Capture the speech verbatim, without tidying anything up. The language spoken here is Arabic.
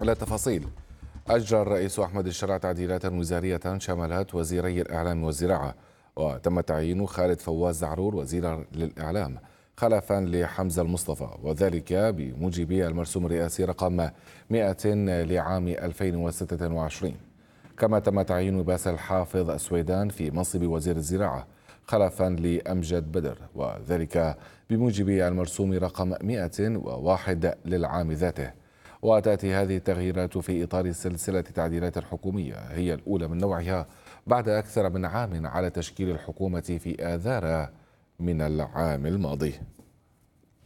إلى التفاصيل. أجرى الرئيس أحمد الشرع تعديلات وزارية شملت وزيري الإعلام والزراعة، وتم تعيين خالد فواز زعرور وزيرا للإعلام خلفا لحمزة المصطفى، وذلك بموجب المرسوم الرئاسي رقم مئة لعام ألفين وستة وعشرين. كما تم تعيين باسل حافظ السويدان في منصب وزير الزراعة خلفا لأمجد بدر، وذلك بموجب المرسوم رقم مئة وواحد للعام ذاته. وتأتي هذه التغييرات في إطار سلسلة تعديلات حكومية هي الأولى من نوعها بعد أكثر من عام على تشكيل الحكومة في آذار من العام الماضي.